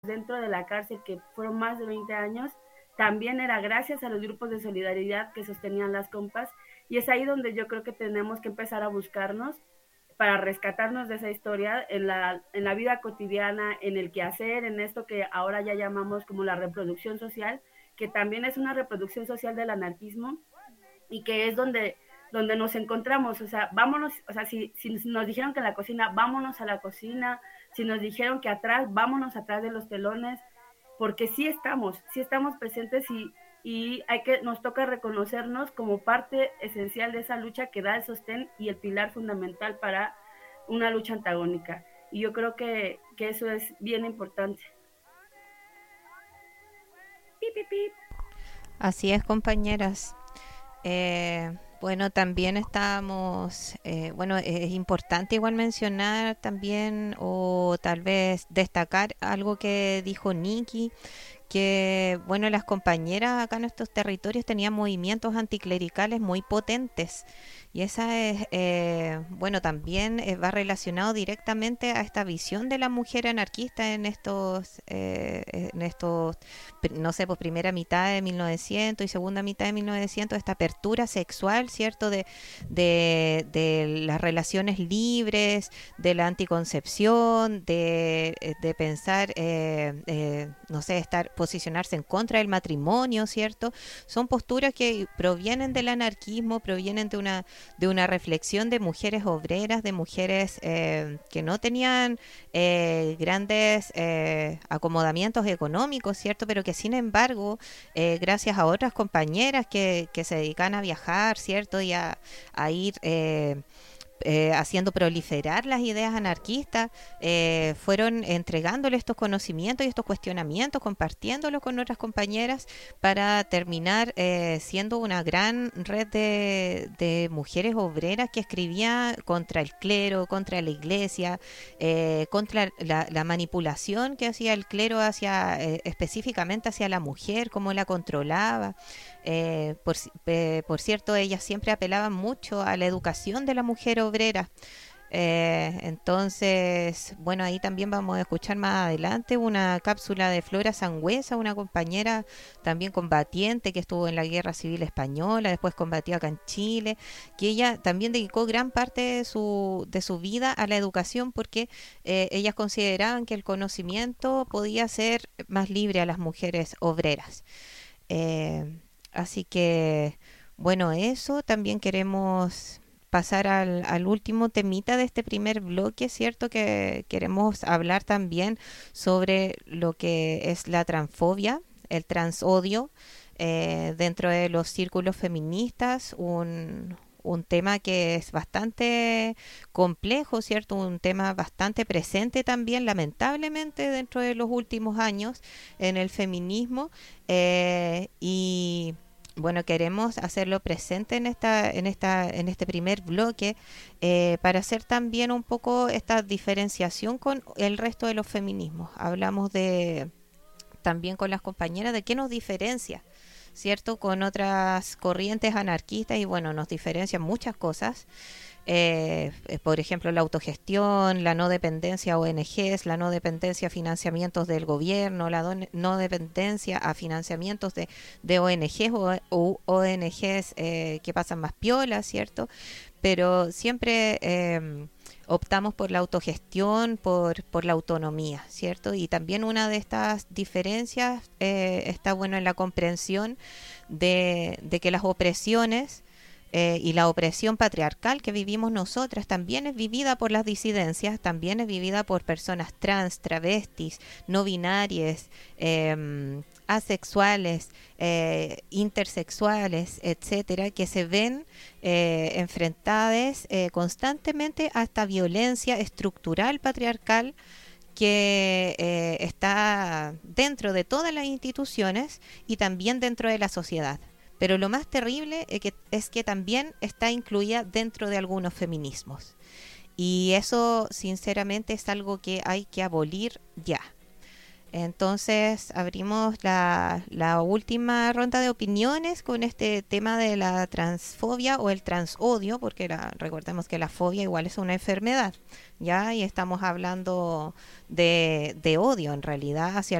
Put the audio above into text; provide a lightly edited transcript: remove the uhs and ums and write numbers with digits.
dentro de la cárcel, que fueron más de 20 años, también era gracias a los grupos de solidaridad que sostenían las compas, y es ahí donde yo creo que tenemos que empezar a buscarnos para rescatarnos de esa historia en la vida cotidiana, en el quehacer, en esto que ahora ya llamamos como la reproducción social, que también es una reproducción social del anarquismo, y que es donde nos encontramos. O sea, vámonos, o sea, si nos dijeron que en la cocina, vámonos a la cocina, si nos dijeron que atrás, vámonos atrás de los telones, porque sí estamos presentes, y hay que, nos toca reconocernos como parte esencial de esa lucha que da el sostén y el pilar fundamental para una lucha antagónica. Y yo creo que eso es bien importante. Pip, pip, pip. Así es, compañeras. Bueno, también estábamos, bueno, es importante igual mencionar también o tal vez destacar algo que dijo Nikki, que bueno, las compañeras acá en estos territorios tenían movimientos anticlericales muy potentes y esa es, bueno, también va relacionado directamente a esta visión de la mujer anarquista en estos, no sé, pues primera mitad de 1900 y segunda mitad de 1900, esta apertura sexual, ¿cierto? De las relaciones libres, de la anticoncepción, de pensar, no sé, posicionarse en contra del matrimonio, ¿cierto? Son posturas que provienen del anarquismo, provienen de una reflexión de mujeres obreras, de mujeres que no tenían grandes acomodamientos económicos, ¿cierto? Pero que sin embargo, gracias a otras compañeras que se dedican a viajar, ¿cierto? Y a ir haciendo proliferar las ideas anarquistas, fueron entregándole estos conocimientos y estos cuestionamientos, compartiéndolos con otras compañeras para terminar siendo una gran red de mujeres obreras que escribían contra el clero, contra la iglesia, contra la manipulación que hacía el clero hacia, específicamente hacia la mujer, cómo la controlaba. Por cierto, ellas siempre apelaban mucho a la educación de la mujer obrera. Entonces, bueno, ahí también vamos a escuchar más adelante una cápsula de Flora Sangüesa, una compañera también combatiente que estuvo en la Guerra Civil Española, después combatió acá en Chile, que ella también dedicó gran parte de su vida a la educación porque ellas consideraban que el conocimiento podía ser más libre a las mujeres obreras. Eh, Así que, bueno, eso también queremos pasar al último temita de este primer bloque, ¿cierto? Que queremos hablar también sobre lo que es la transfobia, el transodio, dentro de los círculos feministas, un tema que es bastante complejo, ¿cierto? Un tema bastante presente también, lamentablemente, dentro de los últimos años en el feminismo. Y bueno, queremos hacerlo presente en este primer bloque para hacer también un poco esta diferenciación con el resto de los feminismos. Hablamos de también con las compañeras de qué nos diferencia, ¿cierto? Con otras corrientes anarquistas y bueno, nos diferencian muchas cosas. Por ejemplo, la autogestión, la no dependencia a ONGs, la no dependencia a financiamientos del gobierno, la no dependencia a financiamientos de ONGs o ONGs que pasan más piola, ¿cierto? Pero siempre optamos por la autogestión, por la autonomía, ¿cierto? Y también una de estas diferencias está bueno en la comprensión de que las opresiones y la opresión patriarcal que vivimos nosotras también es vivida por las disidencias, también es vivida por personas trans, travestis, no binarias, asexuales, intersexuales, etcétera, que se ven enfrentadas constantemente a esta violencia estructural patriarcal que está dentro de todas las instituciones y también dentro de la sociedad. Pero lo más terrible es que también está incluida dentro de algunos feminismos. Y eso, sinceramente, es algo que hay que abolir ya. Entonces abrimos la última ronda de opiniones con este tema de la transfobia o el transodio, porque recordemos que la fobia igual es una enfermedad, ¿ya? Y estamos hablando de odio en realidad hacia